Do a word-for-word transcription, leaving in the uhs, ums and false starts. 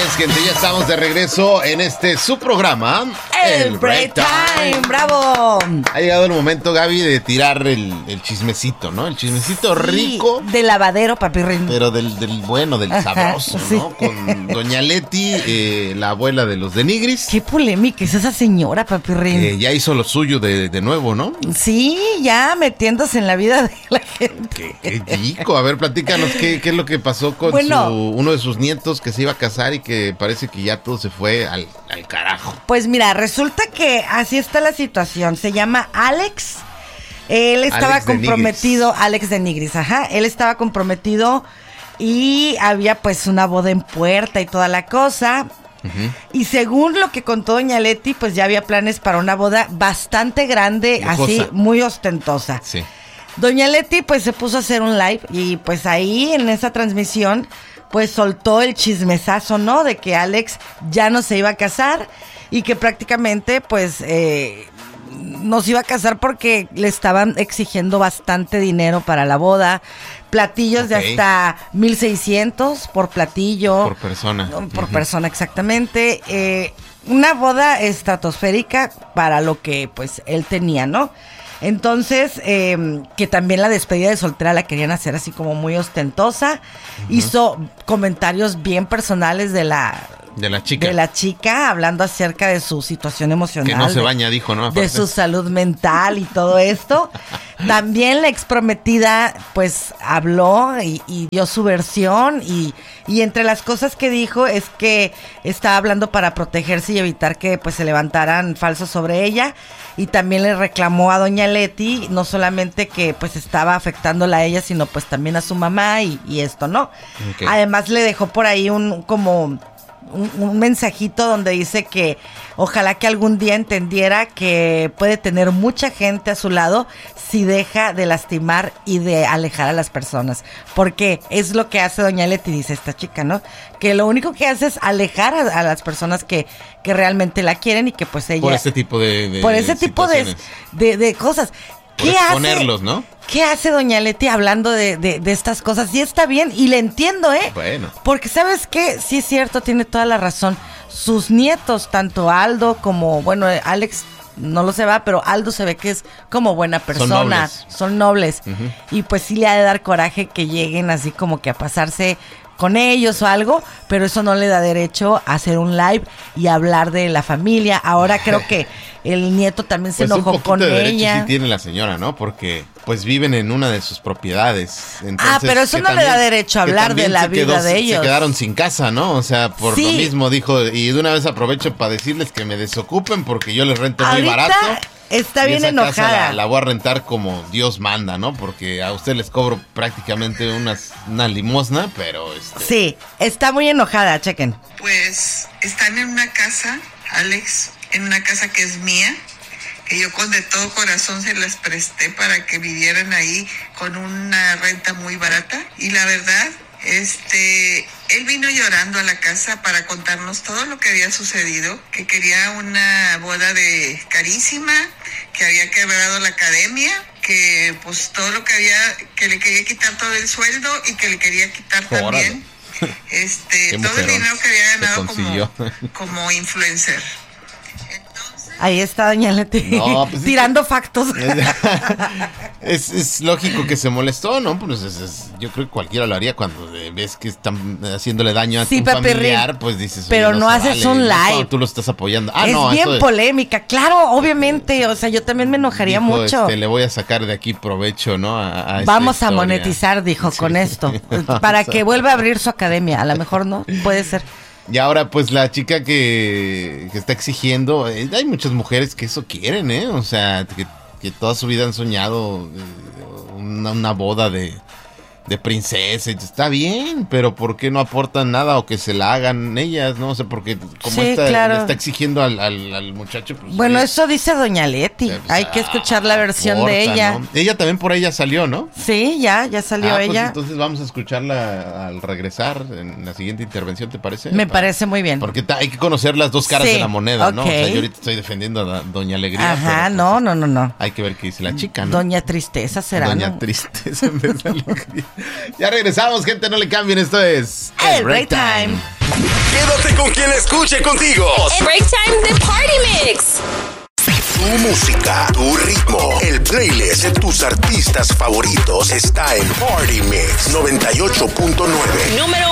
es, gente, ya estamos de regreso en este su programa, El, el Break Time. Time. ¡Bravo! Ha llegado el momento, Gaby, de tirar el, el chismecito, ¿no? El chismecito sí, rico. De lavadero, papirrín. Pero del, del bueno, del sabroso, sí. ¿no? Con doña Leti, eh, la abuela de los de Nigris. Qué polémica es esa señora, papirrín. Eh, ya hizo lo suyo de, de nuevo, ¿no? Sí, ya metiéndose en la vida de la gente. Qué, qué chico. A ver, platícanos qué, qué es lo que pasó con bueno, su, uno de sus nietos que se iba a casar y que parece que ya todo se fue al, al carajo. Pues mira, resulta que así está la situación. Se llama Alex. Él estaba Alex comprometido, de Alex de Nigris, ajá. Él estaba comprometido y había pues una boda en puerta y toda la cosa. Uh-huh. Y según lo que contó doña Leti, pues ya había planes para una boda bastante grande, lujosa, así muy ostentosa. Sí. Doña Leti pues se puso a hacer un live y pues ahí en esa transmisión pues soltó el chismesazo, ¿no? De que Alex ya no se iba a casar y que prácticamente pues eh, no se iba a casar porque le estaban exigiendo bastante dinero para la boda. Platillos okay. de hasta mil seiscientos por platillo. Por persona. Por uh-huh. persona, exactamente. Eh, una boda estratosférica para lo que pues él tenía, ¿no? Entonces, eh, que también la despedida de soltera la querían hacer así como muy ostentosa. Uh-huh. Hizo comentarios bien personales de la... De la chica. De la chica, hablando acerca de su situación emocional. Que no se de, baña, dijo, ¿no? Aparte. De su salud mental y todo esto. También la exprometida, pues, habló y, y dio su versión. Y, y entre las cosas que dijo es que estaba hablando para protegerse y evitar que, pues, se levantaran falsos sobre ella. Y también le reclamó a doña Leti, no solamente que, pues, estaba afectándola a ella, sino, pues, también a su mamá y, y esto, ¿no? Okay. Además, le dejó por ahí un, como... Un, un mensajito donde dice que ojalá que algún día entendiera que puede tener mucha gente a su lado si deja de lastimar y de alejar a las personas, porque es lo que hace doña Leti, dice esta chica, ¿no? Que lo único que hace es alejar a, a las personas que, que realmente la quieren y que pues ella... Por ese tipo de, de Por ese tipo de, de, de cosas. Por ¿Qué exponerlos, hace, ¿no? ¿Qué hace doña Leti hablando de, de, de estas cosas? Sí está bien y le entiendo, ¿eh? Bueno. Porque ¿sabes qué? Sí es cierto, tiene toda la razón. Sus nietos, tanto Aldo como, bueno, Alex no lo se va, pero Aldo se ve que es como buena persona. Son nobles. Son nobles. Uh-huh. Y pues sí le ha de dar coraje que lleguen así como que a pasarse con ellos o algo, pero eso no le da derecho a hacer un live y hablar de la familia. Ahora creo que el nieto también se pues enojó con de ella. Sí tiene la señora, ¿no? Porque pues viven en una de sus propiedades. Entonces, ah, pero eso no también, le da derecho a hablar de la vida quedó, de ellos. Se quedaron sin casa, ¿no? O sea, por sí. lo mismo dijo, y de una vez aprovecho para decirles que me desocupen porque yo les rento ahorita muy barato. Está y bien esa enojada. Casa la, la voy a rentar como Dios manda, ¿no? Porque a usted les cobro prácticamente unas, una limosna, pero... Este... Sí, está muy enojada, chequen. Pues están en una casa, Alex, en una casa que es mía, que yo con de todo corazón se las presté para que vivieran ahí con una renta muy barata. Y la verdad, este, él vino llorando a la casa para contarnos todo lo que había sucedido, que quería una boda de carísima, que había quebrado la academia, que pues todo lo que había, que le quería quitar todo el sueldo y que le quería quitar también este todo el dinero que había ganado como, como influencer. Ahí está doña Leti, no, pues tirando es que, factos. Es, es lógico que se molestó, ¿no? Pues es, es, yo creo que cualquiera lo haría cuando ves que están haciéndole daño a sí, un familiar, pues dices... Pero no, no haces vale, un live. No, tú lo estás apoyando. Ah, es no, bien eso polémica, es, claro, obviamente, o sea, yo también me enojaría dijo, mucho. Este, le voy a sacar de aquí provecho, ¿no? A, a Vamos a monetizar, dijo, sí. con esto, para que vuelva a abrir su academia, a lo mejor no, puede ser. Y ahora, pues, la chica que, que está exigiendo, eh, hay muchas mujeres que eso quieren, ¿eh? O sea, que, que toda su vida han soñado eh, una, una boda de, de princesa. Está bien, pero ¿por qué no aportan nada o que se la hagan ellas, no? O sea, porque como sí, esta, claro. le está exigiendo al, al, al muchacho... Pues, bueno, eh, eso dice doña Leti. Pues, hay que escuchar la versión aporta, de ella. ¿no? Ella también por ella salió, ¿no? Sí, ya, ya salió ah, ella. Pues entonces vamos a escucharla al regresar en la siguiente intervención, ¿te parece? Me Para, parece muy bien. Porque ta, hay que conocer las dos caras sí, de la moneda, okay. ¿no? O sea, yo ahorita estoy defendiendo a doña Alegría. Ajá, pero, pues, no, no, no, no. Hay que ver qué dice la chica, ¿no? Doña Tristeza será, Doña ¿no? Tristeza en vez de Alegría. Ya regresamos, gente, no le cambien, esto es... El Break Time. Quédate con quien escuche contigo. Break Time The Party Mix. Tu música, tu ritmo, el playlist de tus artistas favoritos está en Party Mix noventa y ocho punto nueve. Número